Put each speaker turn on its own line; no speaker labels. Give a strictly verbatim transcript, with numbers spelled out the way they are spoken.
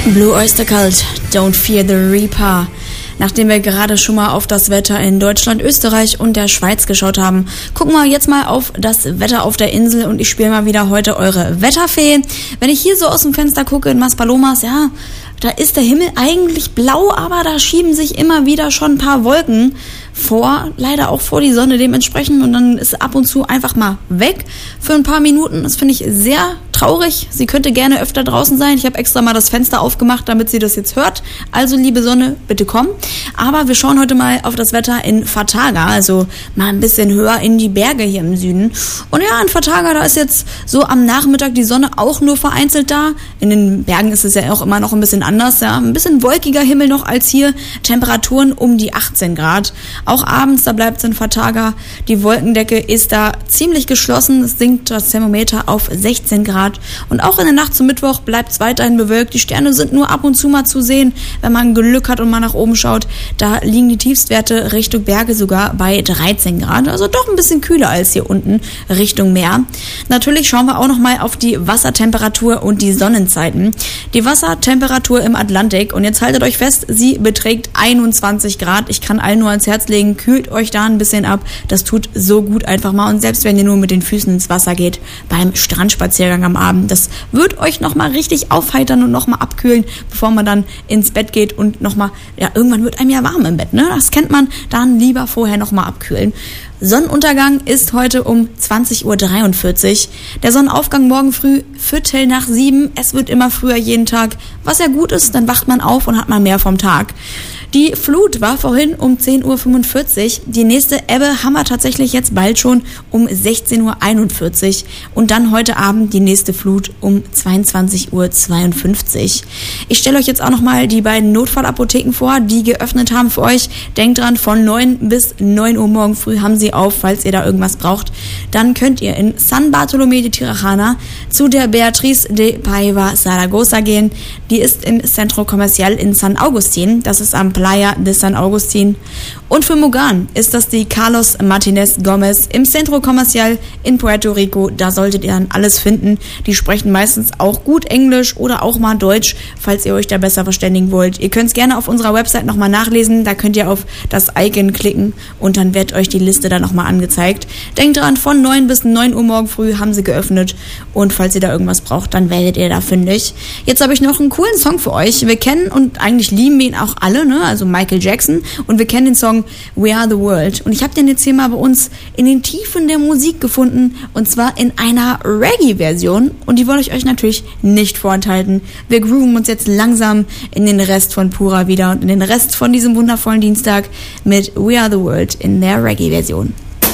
Blue Oyster Cult, Don't Fear the Reaper. Nachdem wir gerade schon mal auf das Wetter in Deutschland, Österreich und der Schweiz geschaut haben, gucken wir jetzt mal auf das Wetter auf der Insel und ich spiele mal wieder heute eure Wetterfee. Wenn ich hier so aus dem Fenster gucke in Maspalomas, ja, da ist der Himmel eigentlich blau, aber da schieben sich immer wieder schon ein paar Wolken vor, leider auch vor die Sonne dementsprechend und dann ist ab und zu einfach mal weg für ein paar Minuten. Das finde ich sehr traurig. Sie könnte gerne öfter draußen sein. Ich habe extra mal das Fenster aufgemacht, damit sie das jetzt hört. Also, liebe Sonne, bitte komm. Aber wir schauen heute mal auf das Wetter in Fataga, also mal ein bisschen höher in die Berge hier im Süden. Und ja, in Fataga, da ist jetzt so am Nachmittag die Sonne auch nur vereinzelt da. In den Bergen ist es ja auch immer noch ein bisschen anders, ja. Ein bisschen wolkiger Himmel noch als hier. Temperaturen um die achtzehn Grad. Auch abends, da bleibt es in Fataga. Die Wolkendecke ist da ziemlich geschlossen. Es sinkt das Thermometer auf sechzehn Grad. Und auch in der Nacht zum Mittwoch bleibt es weiterhin bewölkt. Die Sterne sind nur ab und zu mal zu sehen, wenn man Glück hat und mal nach oben schaut. Da liegen die Tiefstwerte Richtung Berge sogar bei dreizehn Grad. Also doch ein bisschen kühler als hier unten Richtung Meer. Natürlich schauen wir auch noch mal auf die Wassertemperatur und die Sonnenzeiten. Die Wassertemperatur im Atlantik, und jetzt haltet euch fest, sie beträgt einundzwanzig Grad. Ich kann allen nur ans Herz legen, kühlt euch da ein bisschen ab. Das tut so gut einfach mal. Und selbst wenn ihr nur mit den Füßen ins Wasser geht, beim Strandspaziergang am Abend, das wird euch nochmal richtig aufheitern und nochmal abkühlen, bevor man dann ins Bett geht und nochmal, ja, irgendwann wird einem ja warm im Bett, ne? Das kennt man, dann lieber vorher nochmal abkühlen. Sonnenuntergang ist heute um zwanzig Uhr dreiundvierzig. Der Sonnenaufgang morgen früh Viertel nach sieben. Es wird immer früher jeden Tag, was ja gut ist, dann wacht man auf und hat mal mehr vom Tag. Die Flut war vorhin um zehn Uhr fünfundvierzig. Die nächste Ebbe haben wir tatsächlich jetzt bald schon um sechzehn Uhr einundvierzig. Und dann heute Abend die nächste Flut um zweiundzwanzig Uhr zweiundfünfzig. Ich stelle euch jetzt auch nochmal die beiden Notfallapotheken vor, die geöffnet haben für euch. Denkt dran, von neun bis neun Uhr morgen früh haben sie auf, falls ihr da irgendwas braucht. Dann könnt ihr in San Bartolomé de Tirajana zu der Beatriz de Paiva Zaragoza gehen. Die ist im Centro Comercial in San Agustin. Das ist am Playa de San Agustin. Und für Mugan ist das die Carlos Martinez Gomez im Centro Comercial in Puerto Rico. Da solltet ihr dann alles finden. Die sprechen meistens auch gut Englisch oder auch mal Deutsch, falls ihr euch da besser verständigen wollt. Ihr könnt es gerne auf unserer Website nochmal nachlesen. Da könnt ihr auf das Icon klicken und dann wird euch die Liste dann nochmal angezeigt. Denkt dran, von neun bis neun Uhr morgen früh haben sie geöffnet. Und falls ihr da irgendwas braucht, dann werdet ihr da fündig. Jetzt habe ich noch einen coolen Song für euch. Wir kennen und eigentlich lieben ihn auch alle, ne? Also Michael Jackson. Und wir kennen den Song We Are the World. Und ich habe den jetzt hier mal bei uns in den Tiefen der Musik gefunden. Und zwar in einer Reggae-Version. Und die wollte ich euch natürlich nicht vorenthalten. Wir grooven uns jetzt langsam in den Rest von Pura wieder und in den Rest von diesem wundervollen Dienstag mit We Are the World in der Reggae-Version.